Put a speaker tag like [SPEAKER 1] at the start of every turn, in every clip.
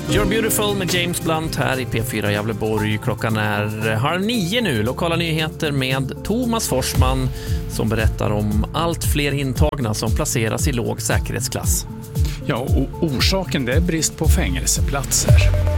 [SPEAKER 1] You're Beautiful med James Blunt här i P4 Gävleborg. Klockan är 8:30 nu. Lokala nyheter med Thomas Forsman som berättar om allt fler intagna som placeras i låg säkerhetsklass.
[SPEAKER 2] Ja, och orsaken det är brist på fängelseplatser.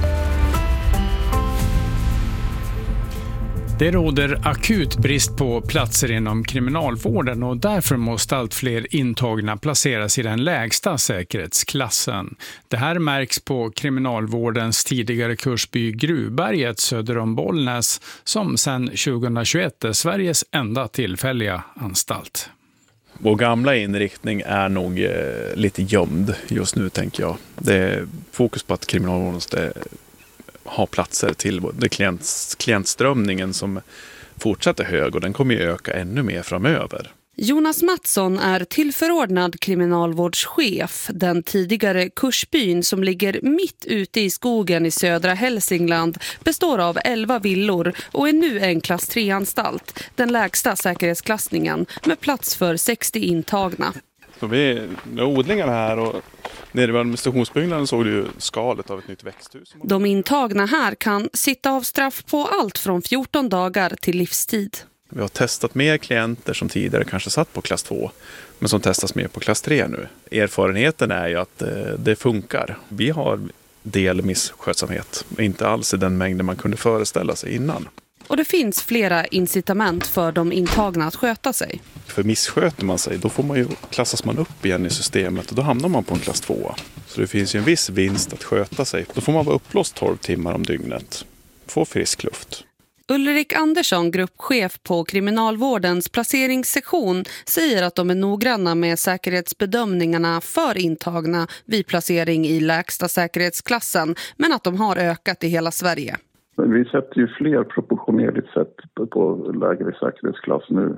[SPEAKER 2] Det råder akut brist på platser inom kriminalvården och därför måste allt fler intagna placeras i den lägsta säkerhetsklassen. Det här märks på kriminalvårdens tidigare kursby Gruvberget söder om Bollnäs som sedan 2021 är Sveriges enda tillfälliga anstalt.
[SPEAKER 3] Vår gamla inriktning är nog lite gömd just nu, tänker jag. Det är fokus på att kriminalvården måste ha platser till det klientströmningen som fortsätter hög och den kommer ju öka ännu mer framöver.
[SPEAKER 4] Jonas Mattsson är tillförordnad kriminalvårdschef. Den tidigare kursbyn som ligger mitt ute i skogen i södra Hälsingland består av 11 villor och är nu en klass 3-anstalt. Den lägsta säkerhetsklassningen med plats för 60 intagna.
[SPEAKER 3] Så vi har odlingar här och nere vid administrationsbyggnaden såg du skalet av ett nytt växthus.
[SPEAKER 4] De intagna här kan sitta av straff på allt från 14 dagar till livstid.
[SPEAKER 3] Vi har testat mer klienter som tidigare kanske satt på klass 2 men som testas mer på klass 3 nu. Erfarenheten är ju att det funkar. Vi har del misskötsamhet, inte alls i den mängden man kunde föreställa sig innan.
[SPEAKER 4] Och det finns flera incitament för de intagna att sköta sig.
[SPEAKER 3] För missköter man sig, då klassas man upp igen i systemet och då hamnar man på en klass 2. Så det finns ju en viss vinst att sköta sig. Då får man vara upplåst 12 timmar om dygnet. Få frisk luft.
[SPEAKER 4] Ulrik Andersson, gruppchef på kriminalvårdens placeringssektion, säger att de är noggranna med säkerhetsbedömningarna för intagna vid placering i lägsta säkerhetsklassen, men att de har ökat i hela Sverige.
[SPEAKER 5] Vi sätter ju fler proportionerligt sett på lägre säkerhetsklass nu.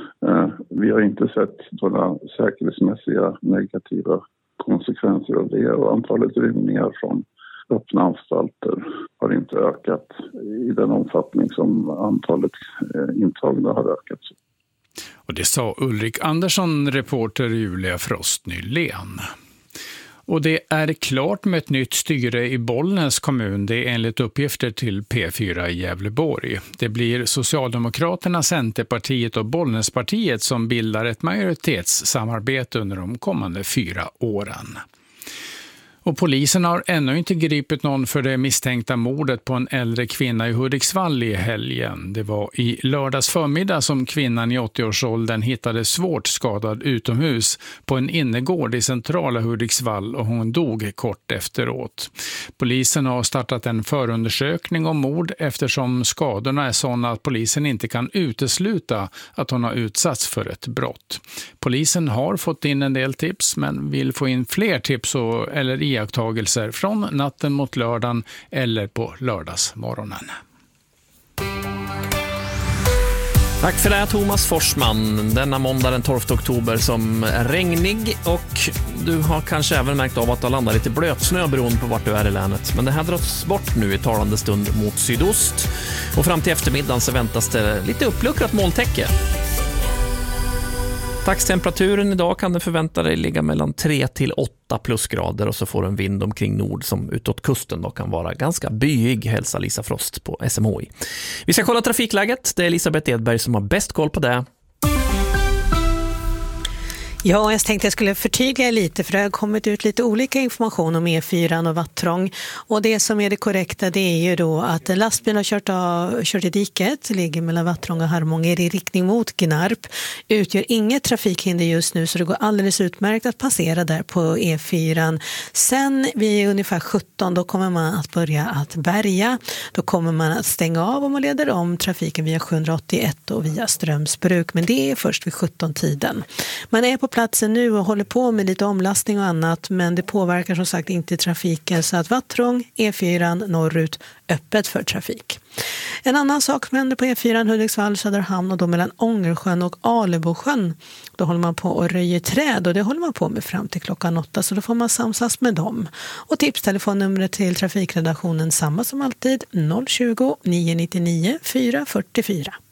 [SPEAKER 5] Vi har inte sett några säkerhetsmässiga negativa konsekvenser av det och antalet rymningar från öppna anstalter har inte ökat i den omfattning som antalet intagna har ökat.
[SPEAKER 2] Och det sa Ulrik Andersson, reporter Julia Frost Nylén. Och det är klart med ett nytt styre i Bollnäs kommun, det är enligt uppgifter till P4 i Gävleborg. Det blir Socialdemokraterna, Centerpartiet och Bollnäspartiet som bildar ett majoritetssamarbete under de kommande 4 åren. Och polisen har ännu inte gripit någon för det misstänkta mordet på en äldre kvinna i Hudiksvall i helgen. Det var i lördags förmiddag som kvinnan i 80-årsåldern hittades svårt skadad utomhus på en innergård i centrala Hudiksvall och hon dog kort efteråt. Polisen har startat en förundersökning om mord eftersom skadorna är sådana att polisen inte kan utesluta att hon har utsatts för ett brott. Polisen har fått in en del tips men vill få in fler tips eller iakttagelser från natten mot lördagen eller på lördagsmorgonen.
[SPEAKER 1] Tack för det, Thomas Forsman. Denna måndag den 12 oktober som är regnig och du har kanske även märkt av att det landar lite blötsnö beroende på vart du är i länet. Men det här dras bort nu i talande stund mot sydost och fram till eftermiddagen så väntas det lite uppluckrat molntäcke. Dagstemperaturen idag kan du förvänta dig ligga mellan 3 till 8 plusgrader och så får du en vind omkring nord som utåt kusten då kan vara ganska byig, hälsar Lisa Frost på SMHI. Vi ska kolla trafikläget. Det är Elisabeth Edberg som har bäst koll på det.
[SPEAKER 6] Ja, jag tänkte jag skulle förtydliga lite för det har kommit ut lite olika information om E4 och Vattrång. Och det som är det korrekta det är ju då att en lastbil har kört i diket, ligger mellan Vattrång och Harmånger i riktning mot Gnarp. Utgör inget trafikhinder just nu så det går alldeles utmärkt att passera där på E4. Sen vid ungefär 17 då kommer man att börja att bärga. Då kommer man att stänga av och man leder om trafiken via 781 och via Strömsbruk. Men det är först vid 17-tiden. Man är på platsen nu och håller på med lite omlastning och annat men det påverkar som sagt inte trafiken så att Vattrång, E4 norrut öppet för trafik. En annan sak som händer på E4 Hudiksvall, Söderhamn och då mellan Ångersjön och Alebosjön. Då håller man på och röjer träd och det håller man på med fram till klockan 8 så då får man samsas med dem. Och tipstelefonnumret till trafikredaktionen samma som alltid 020 999 444.